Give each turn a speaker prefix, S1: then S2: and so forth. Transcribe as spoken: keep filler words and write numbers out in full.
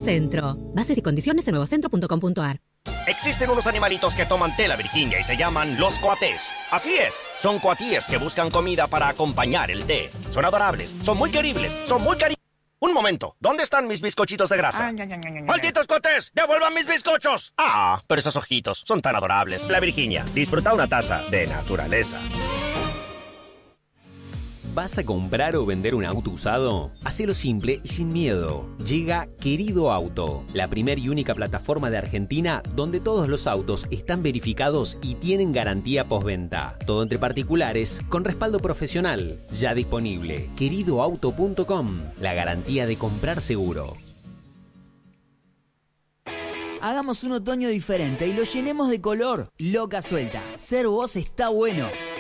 S1: Centro. Bases y condiciones en nuevocentro punto com punto a r.
S2: Existen unos animalitos que toman té la Virginia y se llaman los coatés. Así es, son coatíes que buscan comida para acompañar el té. Son adorables, son muy queribles, son muy cari... Un momento, ¿dónde están mis bizcochitos de grasa? Ay, ay, ay, ay, ¡malditos coatés! ¡Devuelvan mis bizcochos! Ah, pero esos ojitos son tan adorables. La Virginia, disfruta una taza de naturaleza.
S3: ¿Vas a comprar o vender un auto usado? Hacelo simple y sin miedo. Llega Querido Auto, la primera y única plataforma de Argentina donde todos los autos están verificados y tienen garantía postventa. Todo entre particulares con respaldo profesional. Ya disponible. querido auto punto com, la garantía de comprar seguro.
S4: Hagamos un otoño diferente y lo llenemos de color. Loca Suelta. Ser vos está bueno.